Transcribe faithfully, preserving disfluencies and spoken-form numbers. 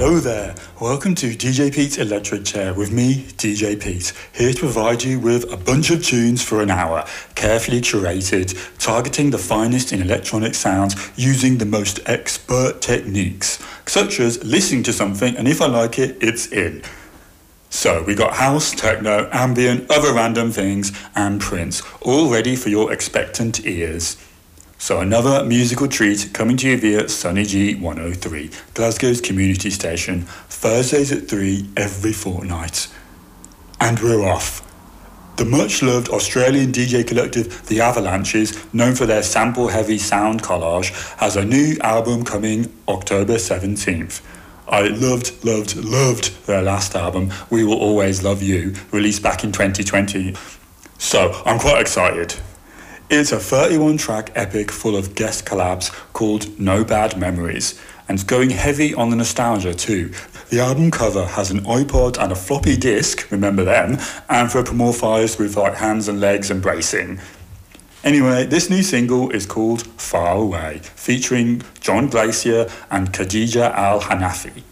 Hello there, welcome to D J Pete's Electric Chair with me, D J Pete, here to provide you with a bunch of tunes for an hour, carefully curated, targeting the finest in electronic sounds using the most expert techniques, such as listening to something and if I like it, it's in. So we got house, techno, ambient, other random things and Prince, all ready for your expectant ears. So another musical treat coming to you via Sunny G one oh three, Glasgow's community station, Thursdays at three every fortnight. And we're off. The much-loved Australian D J collective The Avalanches, known for their sample-heavy sound collage, has a new album coming October seventeenth. I loved, loved, loved their last album, We Will Always Love You, released back in twenty twenty. So I'm quite excited. It's a thirty-one track epic full of guest collabs called No Bad Memories, and it's going heavy on the nostalgia too. The album cover has an iPod and a floppy disk, remember them, anthropomorphized with like hands and legs and bracing. Anyway, this new single is called Far Away, featuring John Glacier and Khadija Al Hanafi.